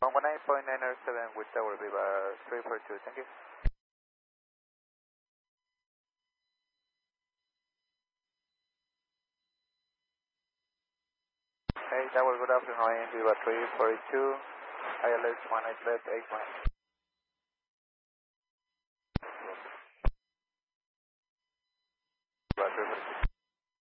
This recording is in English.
119.907 with Tower Viva 342, thank you. Hey, Tower, good afternoon, Viva 342, ILS 18 left 81.